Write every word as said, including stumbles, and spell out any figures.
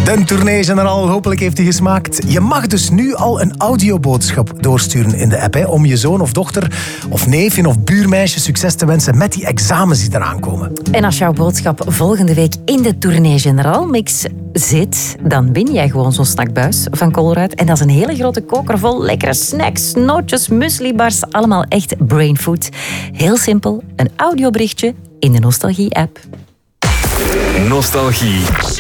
De tournee generaal, hopelijk heeft hij gesmaakt. Je mag dus nu al een audioboodschap doorsturen in de app, hè, om je zoon of dochter of neefje of buurmeisje succes te wensen met die examens die eraan komen. En als jouw boodschap volgende week in de tournee generaal mix zit, dan win jij gewoon zo'n snackbuis van Colruyt. En dat is een hele grote koker vol lekkere snacks, nootjes, muesli-bars, allemaal echt brainfood. Heel simpel, een audioberichtje in de Nostalgie-app. Nostalgie.